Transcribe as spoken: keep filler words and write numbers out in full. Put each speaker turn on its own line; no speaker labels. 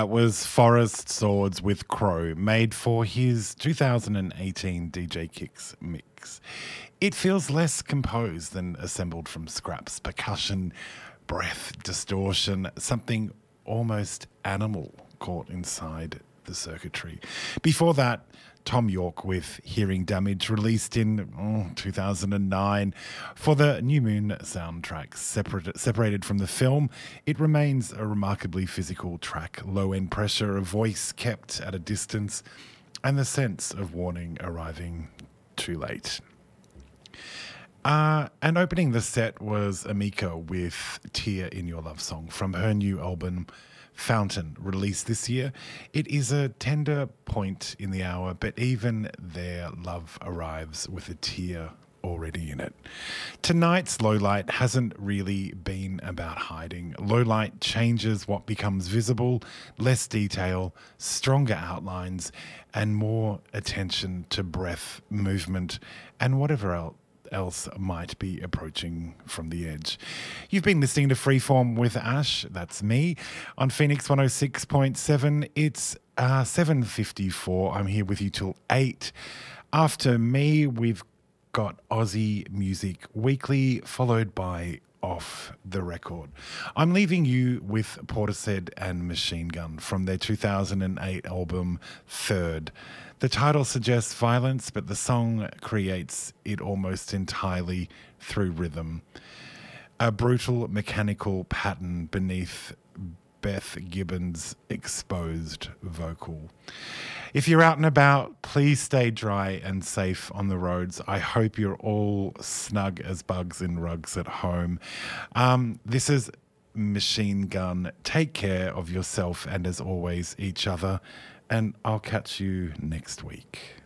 That was Forest Swords with Crow, made for his two thousand eighteen D J Kicks mix. It feels less composed than assembled from scraps, percussion, breath, distortion, something almost animal caught inside the circuitry. Before that, Tom York with Hearing Damage, released in oh, two thousand nine for the New Moon soundtrack. Separate, separated from the film, it remains a remarkably physical track. Low-end pressure, a voice kept at a distance, and the sense of warning arriving too late. Uh, and opening the set was Amika with Tear in Your Love Song from her new album Fountain, released this year. It is a tender point in the hour, but even there, love arrives with a tear already in it. Tonight's Lowlight hasn't really been about hiding. Lowlight changes what becomes visible, less detail, stronger outlines, and more attention to breath, movement, and whatever else else might be approaching from the edge. You've been listening to Freeform with Ash, that's me, on Phoenix one oh six point seven. It's uh, seven fifty-four. I'm here with you till eight. After me, we've got Aussie Music Weekly, followed by Off the Record. I'm leaving you with Portishead and Machine Gun from their two thousand eight album Third. The title suggests violence, but the song creates it almost entirely through rhythm. A brutal mechanical pattern beneath Beth Gibbons' exposed vocal. If you're out and about, please stay dry and safe on the roads. I hope you're all snug as bugs in rugs at home. Um, this is Machine Gun. Take care of yourself and, as always, each other. And I'll catch you next week.